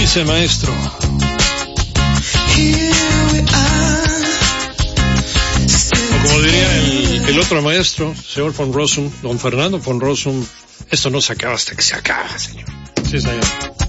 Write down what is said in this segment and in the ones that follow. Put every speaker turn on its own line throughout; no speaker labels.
dice maestro. O como diría el otro maestro, señor von Rossum, don Fernando von Rossum, esto no se acaba hasta que se acaba, señor. Sí, señor.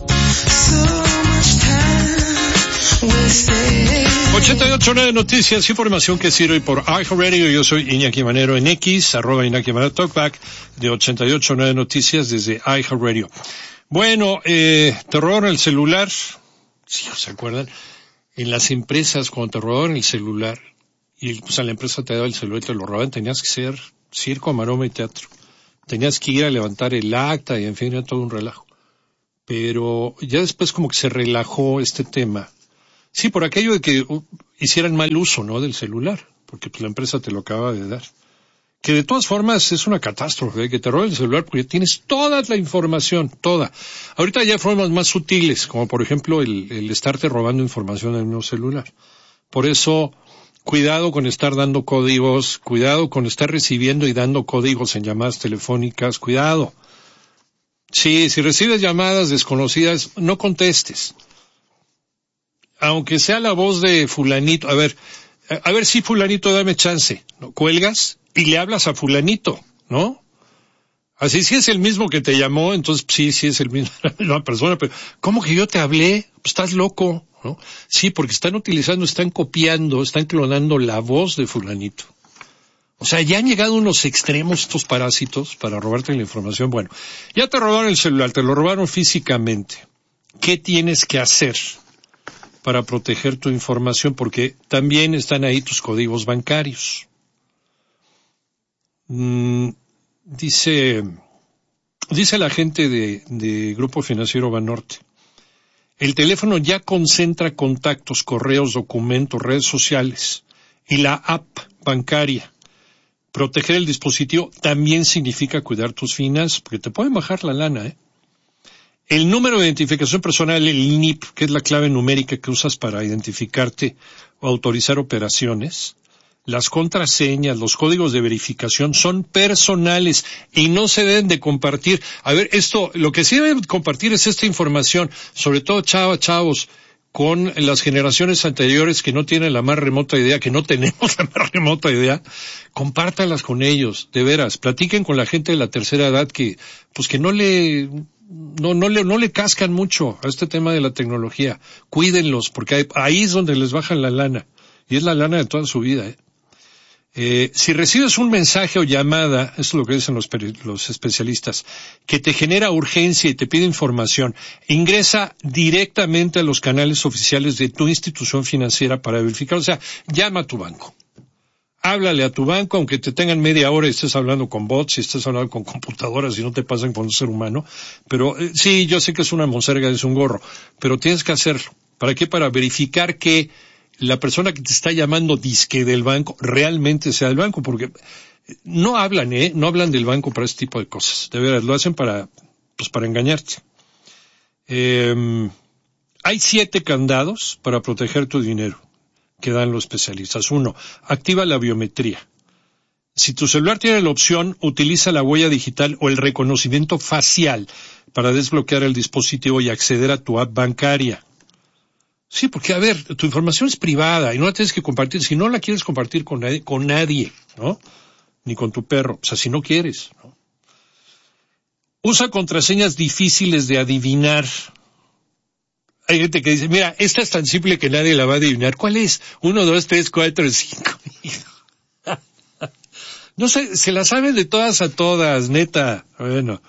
88.9 Noticias, información que sirve por iHeartRadio. Yo soy Iñaki Manero en X, @Iñaki Manero Talkback, de 88.9 Noticias desde iHeartRadio. Bueno, te robaron el celular, si se acuerdan, en las empresas cuando te robaron el celular, y pues a la empresa te daba el celular y te lo robaban, tenías que ser circo, maroma y teatro. Tenías que ir a levantar el acta y en fin, era todo un relajo. Pero ya después como que se relajó este tema. Sí, por aquello de que hicieran mal uso, ¿no?, del celular, porque pues la empresa te lo acaba de dar. Que de todas formas es una catástrofe, que te roben el celular porque tienes toda la información, toda. Ahorita ya hay formas más sutiles, como por ejemplo el estarte robando información en un celular. Por eso, cuidado con estar dando códigos, cuidado con estar recibiendo y dando códigos en llamadas telefónicas, cuidado. Sí, si recibes llamadas desconocidas, no contestes. Aunque sea la voz de fulanito, a ver si fulanito, dame chance, ¿no? Cuelgas y le hablas a fulanito, ¿no? Así, si es el mismo que te llamó, entonces sí es el mismo, la misma persona, pero ¿cómo que yo te hablé? Pues estás loco, ¿no? Sí, porque están copiando, están clonando la voz de fulanito. O sea, ya han llegado unos extremos estos parásitos para robarte la información. Bueno, ya te robaron el celular, te lo robaron físicamente. ¿Qué tienes que hacer para proteger tu información? Porque también están ahí tus códigos bancarios. Dice la gente de Grupo Financiero Banorte, el teléfono ya concentra contactos, correos, documentos, redes sociales y la app bancaria. Proteger el dispositivo también significa cuidar tus finanzas, porque te pueden bajar la lana, ¿eh? El número de identificación personal, el NIP, que es la clave numérica que usas para identificarte o autorizar operaciones, las contraseñas, los códigos de verificación son personales y no se deben de compartir. A ver, lo que sí deben compartir es esta información, sobre todo chavos, con las generaciones anteriores que no tienen la más remota idea, que no tenemos la más remota idea, compártalas con ellos, de veras, platiquen con la gente de la tercera edad que no le cascan mucho a este tema de la tecnología. Cuídenlos, porque ahí es donde les bajan la lana, y es la lana de toda su vida, si recibes un mensaje o llamada, esto es lo que dicen los especialistas, que te genera urgencia y te pide información, ingresa directamente a los canales oficiales de tu institución financiera para verificar. O sea, llama a tu banco. Háblale a tu banco, aunque te tengan media hora y estés hablando con bots y estés hablando con computadoras y no te pasen con un ser humano. Pero sí, yo sé que es una monserga, es un gorro, pero tienes que hacerlo. ¿Para qué? Para verificar que la persona que te está llamando disque del banco realmente sea del banco, porque no hablan del banco para este tipo de cosas. De verdad, lo hacen para engañarte. Hay 7 candados para proteger tu dinero que dan los especialistas. 1, activa la biometría. Si tu celular tiene la opción, utiliza la huella digital o el reconocimiento facial para desbloquear el dispositivo y acceder a tu app bancaria. Sí, porque, a ver, tu información es privada y no la tienes que compartir. Si no la quieres compartir con nadie, ¿no? Ni con tu perro, o sea, si no quieres, ¿no? Usa contraseñas difíciles de adivinar. Hay gente que dice, mira, esta es tan simple que nadie la va a adivinar. ¿Cuál es? 1, 2, 3, 4, 5. No sé, se la saben de todas a todas, neta. Bueno.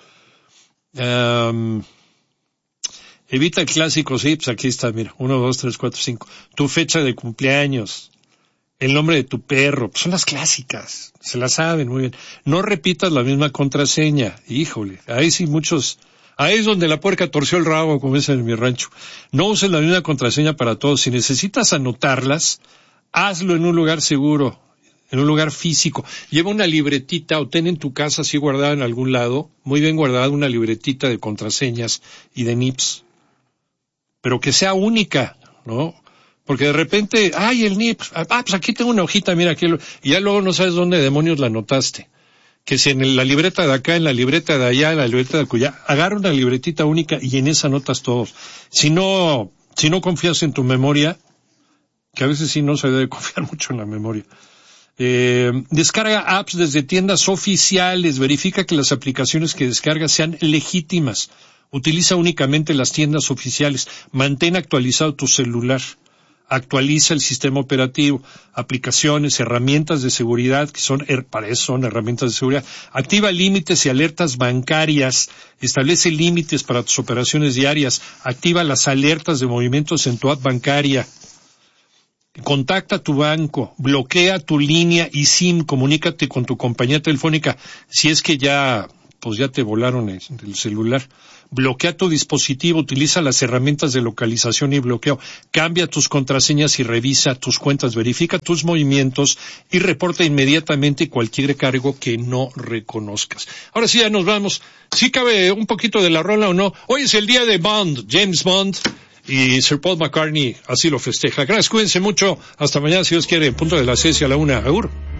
Evita el clásico, sí, pues aquí está, mira, 1, 2, 3, 4, 5. Tu fecha de cumpleaños, el nombre de tu perro, pues son las clásicas, se las saben muy bien. No repitas la misma contraseña, híjole, ahí es donde la puerca torció el rabo, como dicen en mi rancho. No uses la misma contraseña para todos. Si necesitas anotarlas, hazlo en un lugar seguro, en un lugar físico. Lleva una libretita o ten en tu casa así guardada en algún lado, muy bien guardada, una libretita de contraseñas y de NIPs. Pero que sea única, ¿no? Porque de repente, el NIP, pues aquí tengo una hojita, mira, aquí y ya luego no sabes dónde demonios la anotaste. que si en la libreta de acá, en la libreta de allá, en la libreta de acullá, agarra una libretita única y en esa anotas todos. Si no confías en tu memoria, que a veces sí no se debe confiar mucho en la memoria. Descarga apps desde tiendas oficiales, verifica que las aplicaciones que descargas sean legítimas. Utiliza únicamente las tiendas oficiales. Mantén actualizado tu celular. Actualiza el sistema operativo, aplicaciones, herramientas de seguridad, que para eso son herramientas de seguridad. Activa límites y alertas bancarias. Establece límites para tus operaciones diarias. Activa las alertas de movimientos en tu app bancaria. Contacta a tu banco, bloquea tu línea y SIM, comunícate con tu compañía telefónica si es que ya te volaron el celular. Bloquea tu dispositivo, utiliza las herramientas de localización y bloqueo, cambia tus contraseñas y revisa tus cuentas, verifica tus movimientos y reporta inmediatamente cualquier cargo que no reconozcas. Ahora sí, ya nos vamos. ¿Sí cabe un poquito de la rola o no? Hoy es el día de Bond, James Bond. Y Sir Paul McCartney así lo festeja. Gracias, cuídense mucho. Hasta mañana, si Dios quiere, en punto de las 6 a la 1. Agur.